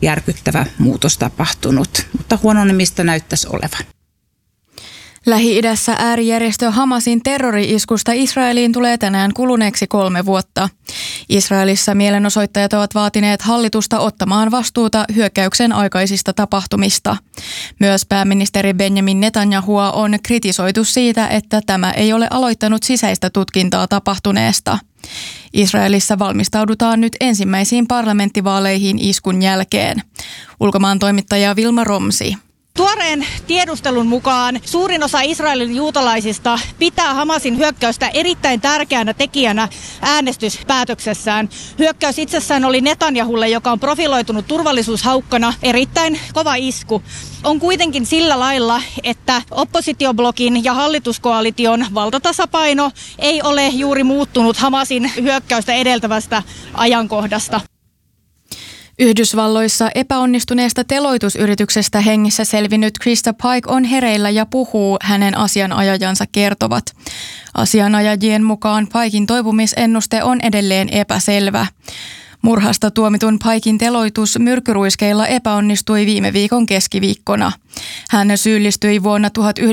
järkyttävä muutos tapahtunut, mutta huononemista näyttäisi olevan. Lähi-idässä äärijärjestö Hamasin terrori-iskusta Israeliin tulee tänään kuluneeksi 3 vuotta. Israelissa mielenosoittajat ovat vaatineet hallitusta ottamaan vastuuta hyökkäyksen aikaisista tapahtumista. Myös pääministeri Benjamin Netanyahua on kritisoitu siitä, että tämä ei ole aloittanut sisäistä tutkintaa tapahtuneesta. Israelissa valmistaudutaan nyt ensimmäisiin parlamenttivaaleihin iskun jälkeen. Ulkomaan toimittaja Vilma Romsi. Tuoreen tiedustelun mukaan suurin osa Israelin juutalaisista pitää Hamasin hyökkäystä erittäin tärkeänä tekijänä äänestyspäätöksessään. Hyökkäys itsessään oli Netanyahulle, joka on profiloitunut turvallisuushaukkana, erittäin kova isku. On kuitenkin sillä lailla, että oppositioblokin ja hallituskoalition valtatasapaino ei ole juuri muuttunut Hamasin hyökkäystä edeltävästä ajankohdasta. Yhdysvalloissa epäonnistuneesta teloitusyrityksestä hengissä selvinnyt Krista Pike on hereillä ja puhuu, hänen asianajajansa kertovat. Asianajajien mukaan Piken toipumisennuste on edelleen epäselvä. Murhasta tuomitun Piken teloitus myrkkyruiskeilla epäonnistui viime viikon keskiviikkona. Hän syyllistyi vuonna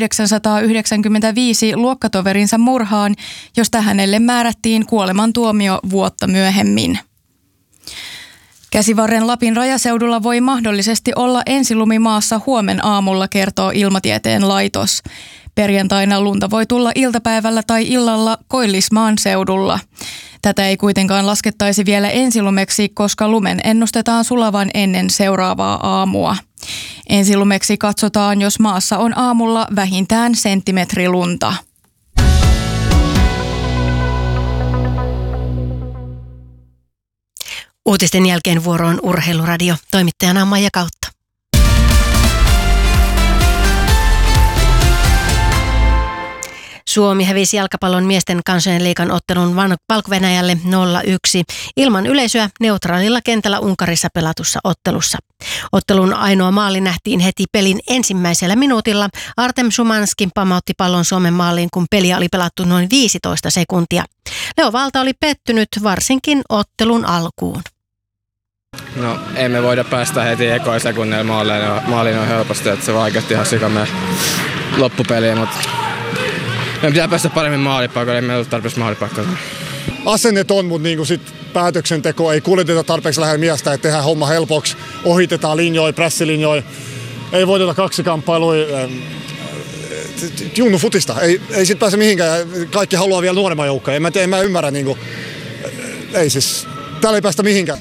1995 luokkatoverinsa murhaan, josta hänelle määrättiin kuolemantuomio vuotta myöhemmin. Käsivarren Lapin rajaseudulla voi mahdollisesti olla ensilumi maassa huomen aamulla, kertoo Ilmatieteen laitos. Perjantaina lunta voi tulla iltapäivällä tai illalla Koillismaan seudulla. Tätä ei kuitenkaan laskettaisi vielä ensilumeksi, koska lumen ennustetaan sulavan ennen seuraavaa aamua. Ensilumeksi katsotaan, jos maassa on aamulla vähintään senttimetri lunta. Uutisten jälkeen vuoroon Urheiluradio. Toimittajana Maija Kautta. Suomi hävisi jalkapallon miesten kansojen liigan ottelun Valko-Venäjälle 0-1 ilman yleisöä neutraalilla kentällä Unkarissa pelatussa ottelussa. Ottelun ainoa maali nähtiin heti pelin ensimmäisellä minuutilla. Artem Szymanski pamautti pallon Suomen maaliin, kun peliä oli pelattu noin 15 sekuntia. Leo Valta oli pettynyt varsinkin ottelun alkuun. No, emme voida päästä heti ekoin sekunnilla maaliin on helposti, että se vaikeutti ihan sikamme loppupeliä, mutta meidän pitää päästä paremmin maalipaikalle, ei meillä ole tarpeeksi maalipaikkaa. Asennet on, mutta niinku sit päätöksenteko ei kuljeteta tarpeeksi lähellä miestä, että tehdään homma helpoksi, ohitetaan linjoja, pressilinjoja, ei voiteta kaksikamppailuja. Junnu futista, ei sit pääse mihinkään, kaikki haluaa vielä nuoremman joukkoja, en mä ymmärrä, niinku, ei siis, täällä ei päästä mihinkään.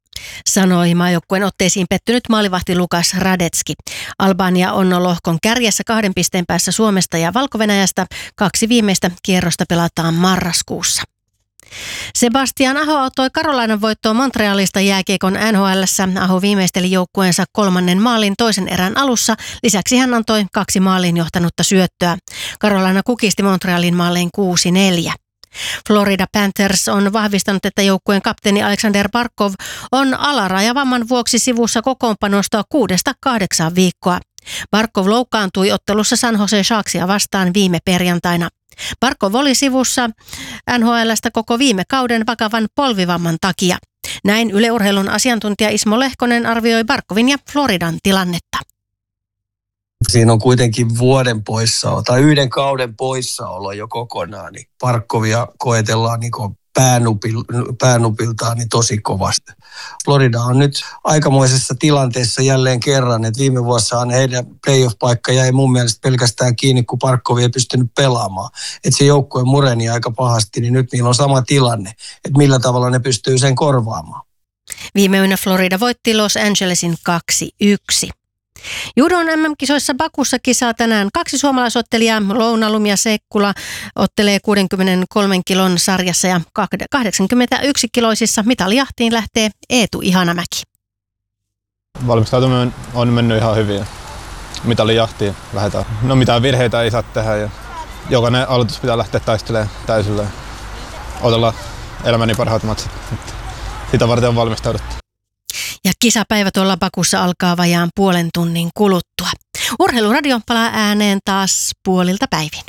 Sanoi maajoukkueen otteisiin pettynyt maalivahti Lukas Radetski. Albania on lohkon kärjessä 2 pisteen päässä Suomesta ja Valko-Venäjästä. 2 viimeistä kierrosta pelataan marraskuussa. Sebastian Aho auttoi Carolinan voittoon Montrealista jääkiekon NHL:ssä. Aho viimeisteli joukkueensa 3. maalin toisen erän alussa. Lisäksi hän antoi 2 maaliin johtanutta syöttöä. Carolina kukisti Montrealin maaliin 6-4. Florida Panthers on vahvistanut, että joukkueen kapteeni Alexander Barkov on alarajavamman vuoksi sivussa kokoonpanosta 6-8 viikkoa. Barkov loukkaantui ottelussa San Jose Sharksia vastaan viime perjantaina. Barkov oli sivussa NHL:stä koko viime kauden vakavan polvivamman takia. Näin Yle Urheilun asiantuntija Ismo Lehkonen arvioi Barkovin ja Floridan tilannetta. Siinä on kuitenkin vuoden poissaolo tai 1 kauden poissaolo jo kokonaan, niin Barkovia koetellaan niin päänupiltaan niin tosi kovasti. Florida on nyt aikamoisessa tilanteessa jälleen kerran, että viime vuossahan heidän playoff-paikka jäi mun mielestä pelkästään kiinni, kun Barkovi ei pystynyt pelaamaan. Että se joukkue mureni aika pahasti, niin nyt niillä on sama tilanne, että millä tavalla ne pystyy sen korvaamaan. Viime yönä Florida voitti Los Angelesin 2-1. Judon MM-kisoissa Bakussa kisaa tänään 2 suomalaisottelijaa. Lounalum ja Sekkula ottelee 63 kilon sarjassa ja 81-kiloisissa mitalijahtiin lähtee Eetu Ihanamäki. Valmistautuminen on mennyt ihan hyvin. Mitalijahtiin lähdetään. No mitään virheitä ei saa tehdä ja jokainen aloitus pitää lähteä taistelemaan täysillä. Otella elämäni parhaat matsit. Sitä varten on valmistauduttu. Ja kisapäivä tuolla Bakussa alkaa vajaan puolen tunnin kuluttua. Urheiluradio palaa ääneen taas puolilta päivin.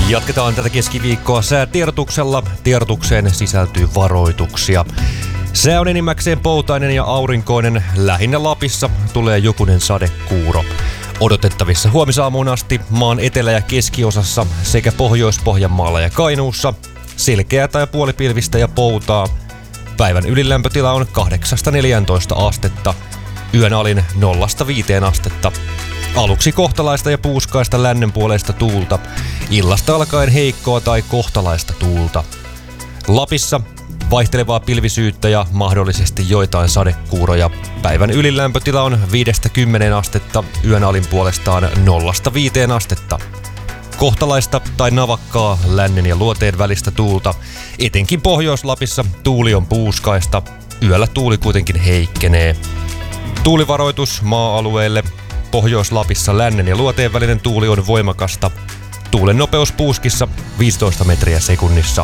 Jatketaan tätä keskiviikkoa säätiedotuksella. Tiedotukseen sisältyy varoituksia. Sää on enimmäkseen poutainen ja aurinkoinen. Lähinnä Lapissa tulee jokunen sadekuuro. Odotettavissa huomisaamuun asti maan etelä- ja keskiosassa sekä Pohjois-Pohjanmaalla ja Kainuussa selkeää tai puolipilvistä ja poutaa. Päivän ylilämpötila on 8-14 astetta. Yön alin 0-5 astetta. Aluksi kohtalaista ja puuskaista lännenpuoleista tuulta. Illasta alkaen heikkoa tai kohtalaista tuulta. Lapissa vaihtelevaa pilvisyyttä ja mahdollisesti joitain sadekuuroja. Päivän ylilämpötila on 5-10 astetta. Yön alin puolestaan 0-5 astetta. Kohtalaista tai navakkaa lännen ja luoteen välistä tuulta. Etenkin Pohjois-Lapissa tuuli on puuskaista. Yöllä tuuli kuitenkin heikkenee. Tuulivaroitus maa-alueelle. Pohjois-Lapissa lännen ja luoteen välinen tuuli on voimakasta. Tuulen nopeus puuskissa 15 metriä sekunnissa.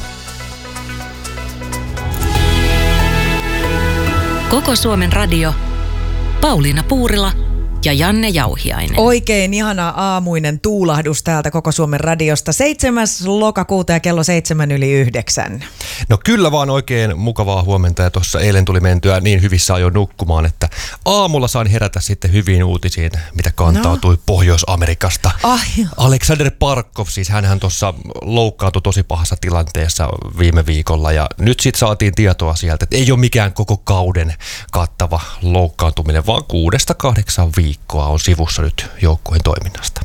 Koko Suomen radio. Pauliina Puurila ja Janne Jauhiainen. Oikein ihana aamuinen tuulahdus täältä Koko Suomen radiosta. 7. lokakuuta ja kello 7:09. No kyllä vaan oikein mukavaa huomenta ja tuossa eilen tuli mentyä niin hyvissä ajoin nukkumaan, että aamulla sain herätä sitten hyviin uutisiin, mitä kantautui Pohjois-Amerikasta. Aleksander Barkov, siis hänhän tuossa loukkaantui tosi pahassa tilanteessa viime viikolla ja nyt sitten saatiin tietoa sieltä, että ei ole mikään koko kauden kattava loukkaantuminen, vaan 6-8 viikkoa on sivussa nyt joukkueen toiminnasta.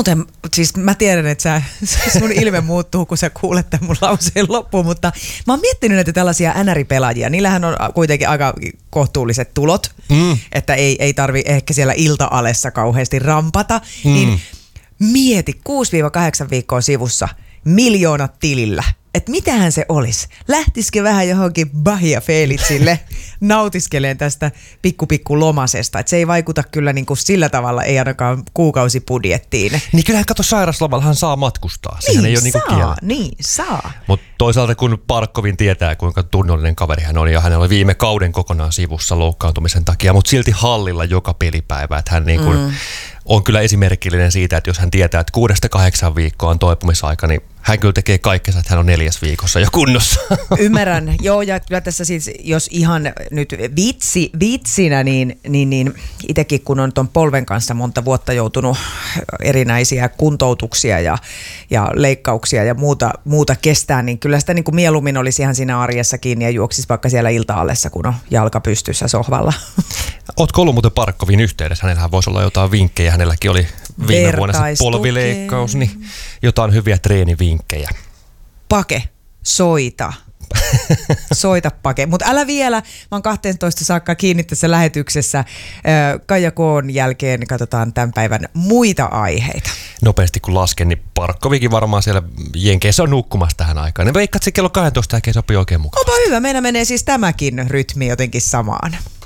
Mä tiedän, että sun ilme muuttuu, kun sä kuulet tämän mun lauseen loppuun, mutta mä oon miettinyt näitä tällaisia NR-pelaajia. Niillähän on kuitenkin aika kohtuulliset tulot, että ei tarvi ehkä siellä ilta-alessa kauheasti rampata. Niin mieti, 6-8 viikkoa sivussa, miljoonat tilillä. Että mitähän se olisi? Lähtisikö vähän johonkin Bahia Felitsille nautiskeleen tästä pikku lomasesta? Että se ei vaikuta kyllä niin kuin sillä tavalla, ei ainakaan kuukausibudjettiin. Niin kyllähän kato, sairaslomallahan saa matkustaa. Sehän ei ole niin kuin Niin saa. Mutta toisaalta kun Barkovin tietää, kuinka tunnollinen kaveri hän on ja hänellä oli viime kauden kokonaan sivussa loukkaantumisen takia, mutta silti hallilla joka pelipäivä. Että hän niin kuin on kyllä esimerkillinen siitä, että jos hän tietää, että 6-8 viikkoa on toipumisaika, niin hän kyllä tekee kaikkensa, että hän on 4. viikossa jo kunnossa. Ymmärrän. Joo, ja kyllä tässä siis, jos ihan nyt vitsinä, niin itsekin kun on ton polven kanssa monta vuotta joutunut erinäisiä kuntoutuksia ja leikkauksia ja muuta kestää, niin kyllä sitä niin kuin mieluummin olisi ihan siinä arjessa kiinni ja juoksisi vaikka siellä ilta-alessa, kun on jalka pystyssä sohvalla. Ootko ollut muuten Barkovin yhteydessä? Hänellähän voisi olla jotain vinkkejä. Hänelläkin oli viime vuonna se polvileikkaus, niin jotain hyviä treenivinkkejä. Pake, soita. Soita Pake. Mutta älä vielä, mä oon 12 saakka kiinni tässä lähetyksessä. Kaija Koon jälkeen katsotaan tämän päivän muita aiheita. Nopeasti kun lasken, niin Barkovikin varmaan siellä Jenkeissä on nukkumassa tähän aikaan. Ne veikkaat se kello 12 jälkeen sopii oikein mukaan. Onpa hyvä, meillä menee siis tämäkin rytmi jotenkin samaan.